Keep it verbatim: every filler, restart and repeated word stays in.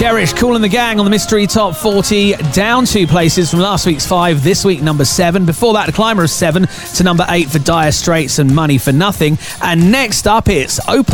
Cherish, Kool and the Gang on the Mystery Top forty, down two places from last week's five, this week number seven. Before that, a climber of seven to number eight for Dire Straits and Money for Nothing. And next up, it's Open